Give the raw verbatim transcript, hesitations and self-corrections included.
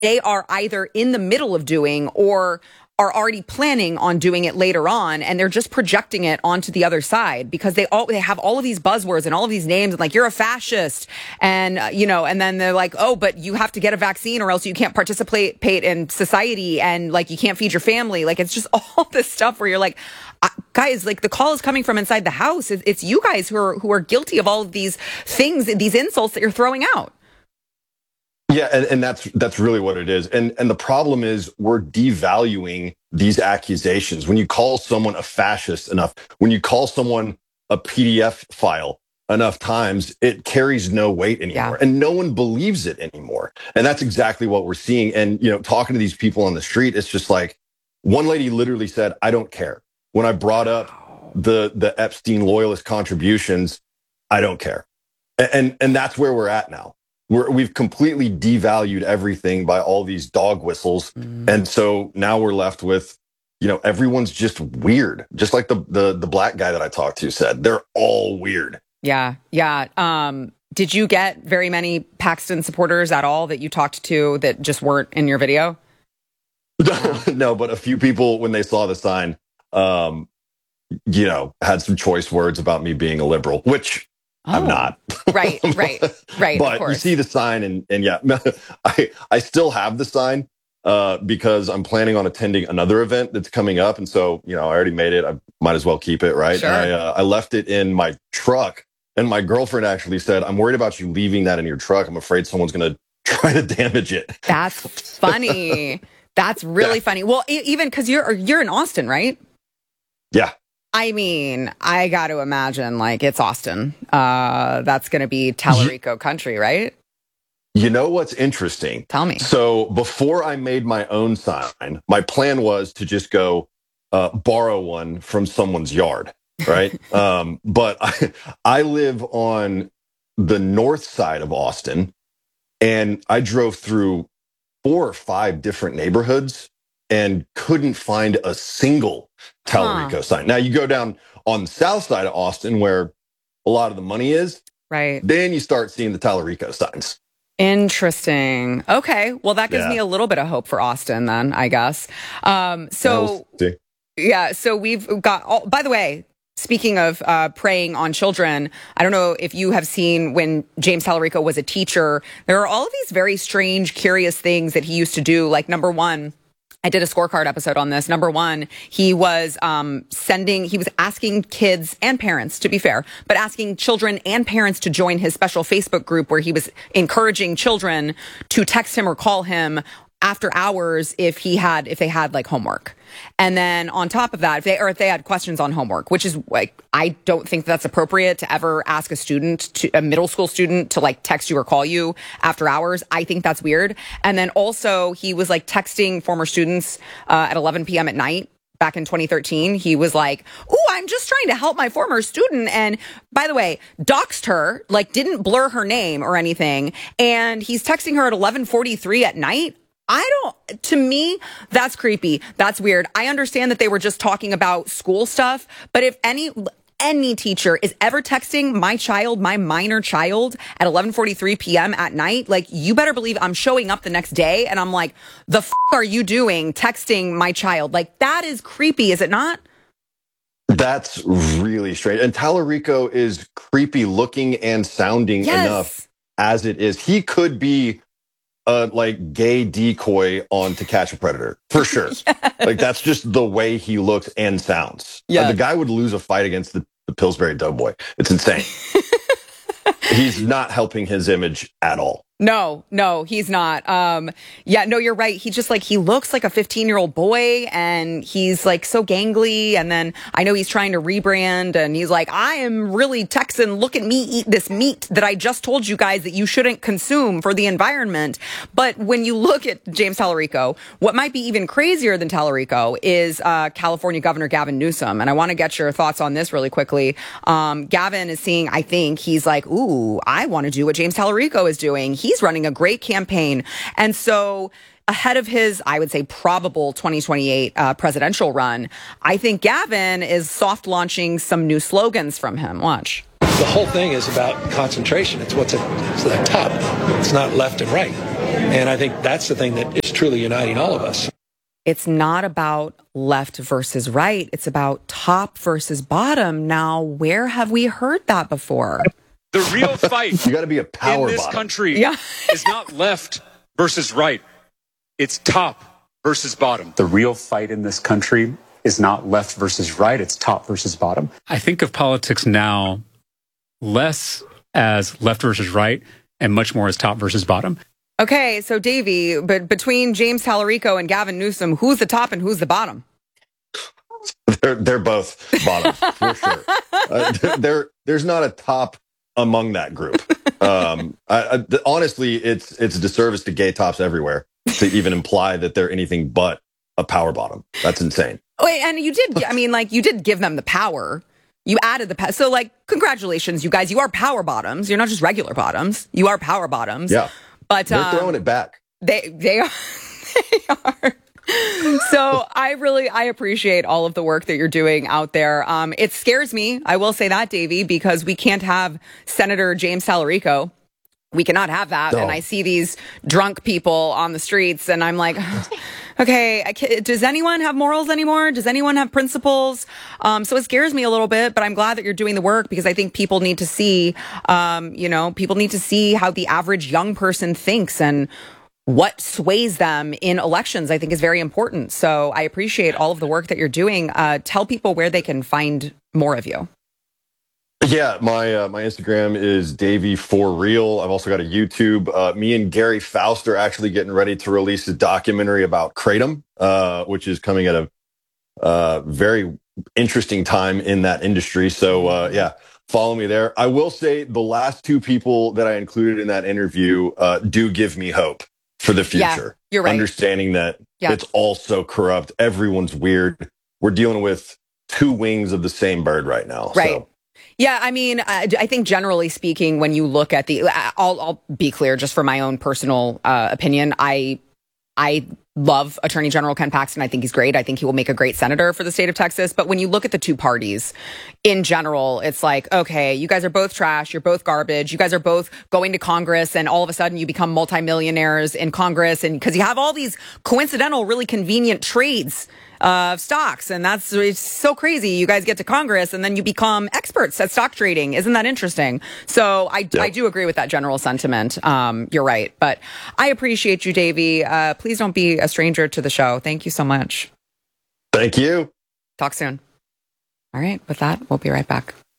they are either in the middle of doing or are already planning on doing it later on, and they're just projecting it onto the other side because they all they have all of these buzzwords and all of these names and like you're a fascist and uh, you know, and then they're like, oh, but you have to get a vaccine or else you can't participate in society and like you can't feed your family. Like it's just all this stuff where you're like, uh, guys, like the call is coming from inside the house. It's, it's you guys who are who are guilty of all of these things, these insults that you're throwing out. Yeah, and, and that's that's really what it is. And and the problem is we're devaluing these accusations. When you call someone a fascist enough, when you call someone a P D F file enough times, it carries no weight anymore. Yeah. And no one believes it anymore. And that's exactly what we're seeing. And, you know, talking to these people on the street, it's just like one lady literally said, I don't care. When I brought up the the Epstein loyalist contributions, I don't care. And and, and that's where we're at now. We're, we've completely devalued everything by all these dog whistles. Mm. And so now we're left with, you know, everyone's just weird. Just like the, the, the black guy that I talked to said, they're all weird. Yeah. Yeah. Um, did you get very many Paxton supporters at all that you talked to that just weren't in your video? No, but a few people, when they saw the sign, um, you know, had some choice words about me being a liberal, which oh. I'm not. Right, right, right. But of course. You see the sign, and and yeah, I I still have the sign uh, because I'm planning on attending another event that's coming up, and so you know I already made it. I might as well keep it, right? Sure. And I uh, I left it in my truck, and my girlfriend actually said, "I'm worried about you leaving that in your truck. I'm afraid someone's going to try to damage it." That's funny. That's really yeah. funny. Well, e- even because you're you're in Austin, right? Yeah. I mean, I got to imagine, like, it's Austin. Uh, that's going to be Tallarico country, right? You know what's interesting? Tell me. So before I made my own sign, my plan was to just go uh, borrow one from someone's yard, right? um, but I, I live on the north side of Austin, and I drove through four or five different neighborhoods and couldn't find a single Tallarico huh. sign. Now you go down on the south side of Austin where a lot of the money is. Right. Then you start seeing the Tallarico signs. Interesting. Okay. Well, that gives yeah. me a little bit of hope for Austin then, I guess. Um, so, we'll yeah, so we've got, all, by the way, speaking of uh, preying on children, I don't know if you have seen when James Tallarico was a teacher, there are all of these very strange, curious things that he used to do. Like, number one, I did a scorecard episode on this. Number one, he was um, sending, he was asking kids and parents, to be fair, but asking children and parents to join his special Facebook group where he was encouraging children to text him or call him after hours if he had, if they had like homework. And then on top of that, if they, or if they had questions on homework, which is like, I don't think that's appropriate to ever ask a student, to a middle school student, to like text you or call you after hours. I think that's weird. And then also he was like texting former students uh, at eleven p.m. at night. Back in twenty thirteen, he was like, "Oh, I'm just trying to help my former student." And by the way, doxed her, like didn't blur her name or anything. And he's texting her at eleven forty-three at night. I don't, to me, that's creepy. That's weird. I understand that they were just talking about school stuff, but if any, any teacher is ever texting my child, my minor child at eleven forty-three p.m. at night, like you better believe I'm showing up the next day and I'm like, the f*** are you doing texting my child? Like that is creepy, is it not? That's really strange. And Tallarico is creepy looking and sounding yes. enough as it is. He could be Uh, like gay decoy on To Catch a Predator for sure. Yes. Like that's just the way he looks and sounds. Yeah, uh, the guy would lose a fight against the, the Pillsbury Doughboy. It's insane. He's not helping his image at all. No, no, he's not. Um, yeah, no, you're right. He just like, he looks like a fifteen year old boy and he's like so gangly. And then I know he's trying to rebrand and he's like, I am really Texan. Look at me eat this meat that I just told you guys that you shouldn't consume for the environment. But when you look at James Tallarico, what might be even crazier than Tallarico is uh, California Governor Gavin Newsom. And I want to get your thoughts on this really quickly. Um, Gavin is seeing, I think he's like, ooh, I want to do what James Tallarico is doing. He He's running a great campaign. And so ahead of his, I would say, probable twenty twenty-eight uh, presidential run, I think Gavin is soft launching some new slogans from him. Watch. The whole thing is about concentration. It's what's at, it's at the top. It's not left and right. And I think that's the thing that is truly uniting all of us. It's not about left versus right. It's about top versus bottom. Now, where have we heard that before? The real fight you got to be a power in this bottom. country yeah. is not left versus right. It's top versus bottom. The real fight in this country is not left versus right. It's top versus bottom. I think of politics now less as left versus right and much more as top versus bottom. Okay, so Davey, but between James Tallarico and Gavin Newsom, who's the top and who's the bottom? They're they're both bottoms for sure. Uh, there there's not a top among that group. Um, I, I, honestly, it's it's a disservice to gay tops everywhere to even imply that they're anything but a power bottom. That's insane. Wait, and you did. I mean, like you did give them the power. You added the power. So, like, congratulations, you guys. You are power bottoms. You're not just regular bottoms. You are power bottoms. Yeah. But they're um, throwing it back. They they are they are. So I really I appreciate all of the work that you're doing out there. Um, it scares me, I will say that, Davey, because we can't have Senator James Tallarico. We cannot have that. No. And I see these drunk people on the streets, and I'm like, okay, I can't, does anyone have morals anymore? Does anyone have principles? Um, so it scares me a little bit, but I'm glad that you're doing the work because I think people need to see, um, you know, people need to see how the average young person thinks and what sways them in elections, I think is very important. So I appreciate all of the work that you're doing. Uh, tell people where they can find more of you. Yeah, my uh, my Instagram is Davey for Real. I've also got a YouTube. Uh, me and Gary Faust are actually getting ready to release a documentary about Kratom, uh, which is coming at a uh, very interesting time in that industry. So uh, yeah, follow me there. I will say the last two people that I included in that interview uh, do give me hope for the future. Yeah, you're right. Understanding that yeah. it's all so corrupt. Everyone's weird. We're dealing with two wings of the same bird right now. Right. So. Yeah, I mean, I, I think generally speaking, when you look at the, I'll, I'll be clear, just for my own personal uh, opinion, I, I love Attorney General Ken Paxton. I think he's great. I think he will make a great senator for the state of Texas. But when you look at the two parties in general, it's like, okay, you guys are both trash. You're both garbage. You guys are both going to Congress, and all of a sudden you become multimillionaires in Congress, and because you have all these coincidental, really convenient trades of stocks. And that's it's so crazy. You guys get to Congress and then you become experts at stock trading. Isn't that interesting? So I, yep. I do agree with that general sentiment. Um, you're right. But I appreciate you, Davey. Uh, please don't be a stranger to the show. Thank you so much. Thank you. Talk soon. All right. With that, we'll be right back.